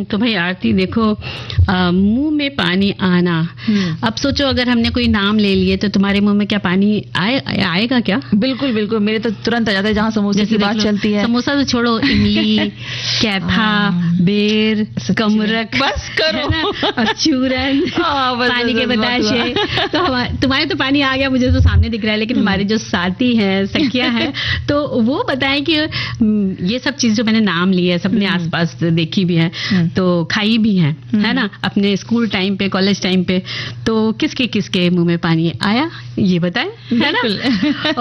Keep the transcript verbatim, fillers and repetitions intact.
तो भाई आरती देखो, मुंह में पानी आना, अब सोचो अगर हमने कोई नाम ले लिए तो तुम्हारे मुंह में क्या पानी आए, आएगा क्या? बिल्कुल बिल्कुल, मेरे तो तुरंत आ जाता है जहाँ समोसे की बात चलती है। समोसा तो छोड़ो, इमली, कैथा, बेर, कमरक, बस करो, और चूरन, पानी के बताशे, तो तुम्हारे तो पानी आ गया, मुझे तो सामने दिख रहा है। लेकिन हमारे जो साथी हैं, सखियां हैं, तो वो बताएं कि ये सब चीज जो मैंने नाम लिए सबने आसपास देखी भी है, तो खाई भी है, है ना, अपने स्कूल टाइम पे, कॉलेज टाइम पे, तो किसके किसके मुंह में पानी आया ये बताएं, है ना।